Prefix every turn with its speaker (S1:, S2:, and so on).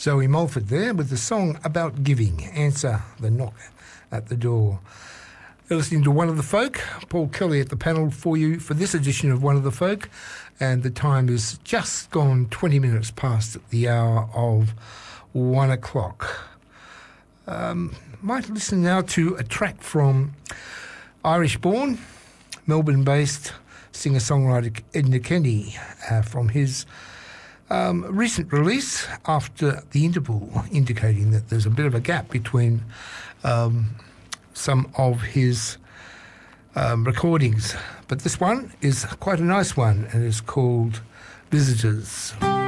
S1: Zoe Mulford there with the song about giving. Answer the knock at the door. You're listening to One of the Folk. Paul Kelly at the panel for you for this edition of One of the Folk. And the time is just gone 20 minutes past the hour of 1 o'clock. Might listen now to a track from Irish-born, Melbourne-based singer-songwriter Edna Kenny from his recent release after the interval, indicating that there's a bit of a gap between some of his recordings. But this one is quite a nice one and is called Visitors.